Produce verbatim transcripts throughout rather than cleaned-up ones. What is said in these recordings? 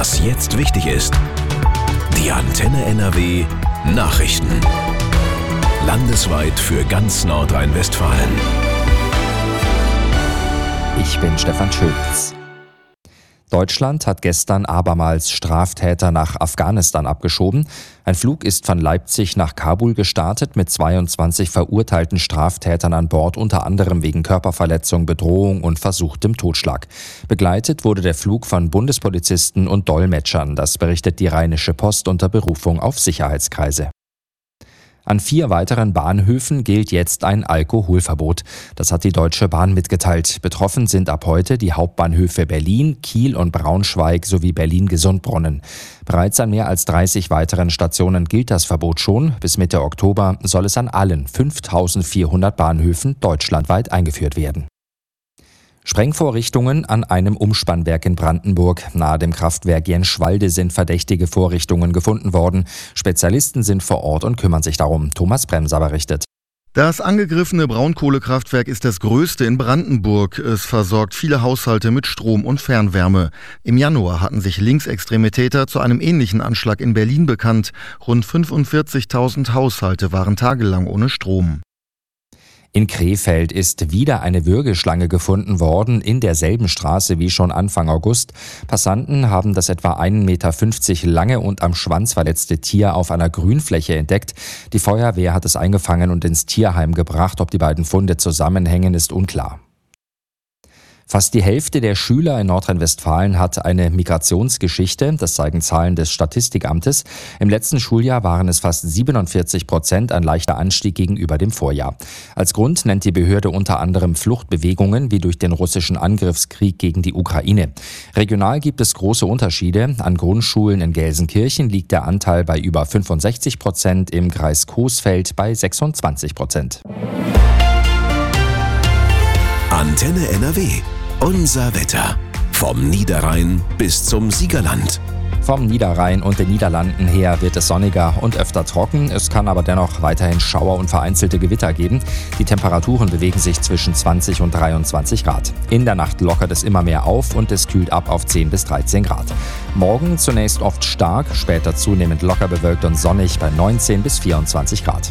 Was jetzt wichtig ist. Die Antenne N R W Nachrichten. Landesweit für ganz Nordrhein-Westfalen. Ich bin Stefan Schulz. Deutschland hat gestern abermals Straftäter nach Afghanistan abgeschoben. Ein Flug ist von Leipzig nach Kabul gestartet mit zweiundzwanzig verurteilten Straftätern an Bord, unter anderem wegen Körperverletzung, Bedrohung und versuchtem Totschlag. Begleitet wurde der Flug von Bundespolizisten und Dolmetschern. Das berichtet die Rheinische Post unter Berufung auf Sicherheitskreise. An vier weiteren Bahnhöfen gilt jetzt ein Alkoholverbot. Das hat die Deutsche Bahn mitgeteilt. Betroffen sind ab heute die Hauptbahnhöfe Berlin, Kiel und Braunschweig sowie Berlin-Gesundbrunnen. Bereits an mehr als dreißig weiteren Stationen gilt das Verbot schon. Bis Mitte Oktober soll es an allen fünftausendvierhundert Bahnhöfen deutschlandweit eingeführt werden. Sprengvorrichtungen an einem Umspannwerk in Brandenburg. Nahe dem Kraftwerk Jenschwalde sind verdächtige Vorrichtungen gefunden worden. Spezialisten sind vor Ort und kümmern sich darum. Thomas Bremser berichtet. Das angegriffene Braunkohlekraftwerk ist das größte in Brandenburg. Es versorgt viele Haushalte mit Strom und Fernwärme. Im Januar hatten sich linksextreme Täter zu einem ähnlichen Anschlag in Berlin bekannt. Rund fünfundvierzigtausend Haushalte waren tagelang ohne Strom. In Krefeld ist wieder eine Würgeschlange gefunden worden, in derselben Straße wie schon Anfang August. Passanten haben das etwa ein Meter fünfzig lange und am Schwanz verletzte Tier auf einer Grünfläche entdeckt. Die Feuerwehr hat es eingefangen und ins Tierheim gebracht. Ob die beiden Funde zusammenhängen, ist unklar. Fast die Hälfte der Schüler in Nordrhein-Westfalen hat eine Migrationsgeschichte. Das zeigen Zahlen des Statistikamtes. Im letzten Schuljahr waren es fast siebenundvierzig Prozent, ein leichter Anstieg gegenüber dem Vorjahr. Als Grund nennt die Behörde unter anderem Fluchtbewegungen wie durch den russischen Angriffskrieg gegen die Ukraine. Regional gibt es große Unterschiede. An Grundschulen in Gelsenkirchen liegt der Anteil bei über fünfundsechzig Prozent, im Kreis Coesfeld bei sechsundzwanzig Prozent. Antenne N R W. Unser Wetter. Vom Niederrhein bis zum Siegerland. Vom Niederrhein und den Niederlanden her wird es sonniger und öfter trocken. Es kann aber dennoch weiterhin Schauer und vereinzelte Gewitter geben. Die Temperaturen bewegen sich zwischen zwanzig und dreiundzwanzig Grad. In der Nacht lockert es immer mehr auf und es kühlt ab auf zehn bis dreizehn Grad. Morgen zunächst oft stark, später zunehmend locker bewölkt und sonnig bei neunzehn bis vierundzwanzig Grad.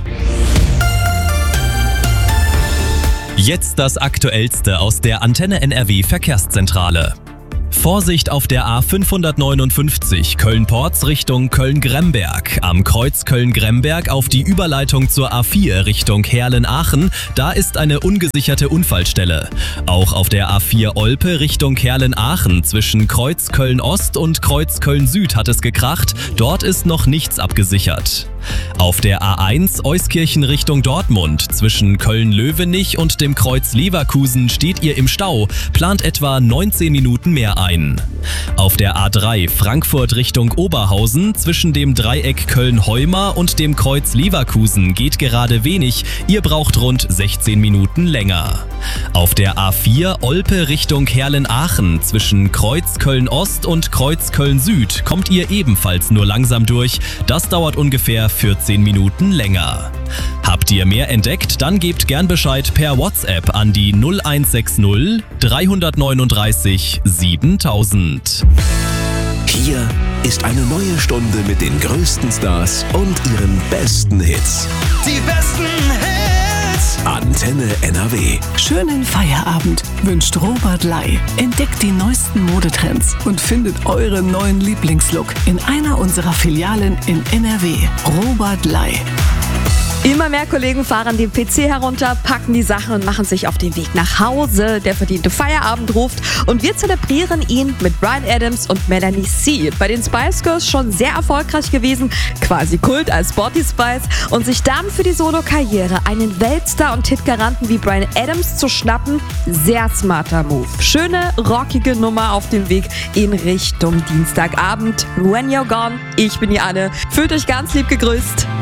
Jetzt das Aktuellste aus der Antenne N R W Verkehrszentrale. Vorsicht auf der A fünfhundertneunundfünfzig Köln-Porz Richtung Köln-Gremberg. Am Kreuz Köln-Gremberg auf die Überleitung zur A vier Richtung Herlen-Aachen. Da ist eine ungesicherte Unfallstelle. Auch auf der A vier Olpe Richtung Herlen-Aachen zwischen Kreuz Köln-Ost und Kreuz Köln-Süd hat es gekracht. Dort ist noch nichts abgesichert. Auf der A eins Euskirchen Richtung Dortmund zwischen Köln-Löwenich und dem Kreuz Leverkusen steht ihr im Stau, plant etwa neunzehn Minuten mehr ein. Auf der A drei Frankfurt Richtung Oberhausen zwischen dem Dreieck Köln-Heumar und dem Kreuz Leverkusen geht gerade wenig, ihr braucht rund sechzehn Minuten länger. Auf der A vier Olpe Richtung Herlen-Aachen zwischen Kreuz Köln-Ost und Kreuz Köln-Süd kommt ihr ebenfalls nur langsam durch, das dauert ungefähr vierzehn Minuten länger. Habt ihr mehr entdeckt? Dann gebt gern Bescheid per WhatsApp an die null eins sechs null drei neun drei siebentausend. Hier ist eine neue Stunde mit den größten Stars und ihren besten Hits. Die besten Hits! Antenne N R W. Schönen Feierabend wünscht Robert Ley. Entdeckt die neuesten Modetrends und findet euren neuen Lieblingslook in einer unserer Filialen in N R W. Robert Ley. Immer mehr Kollegen fahren den P C herunter, packen die Sachen und machen sich auf den Weg nach Hause. Der verdiente Feierabend ruft und wir zelebrieren ihn mit Bryan Adams und Melanie C. Bei den Spice Girls schon sehr erfolgreich gewesen, quasi Kult als Sporty Spice, und sich dann für die Solo-Karriere einen Weltstar und Hitgaranten wie Bryan Adams zu schnappen, sehr smarter Move. Schöne, rockige Nummer auf dem Weg in Richtung Dienstagabend. When you're gone, ich bin die Anne. Fühlt euch ganz lieb gegrüßt.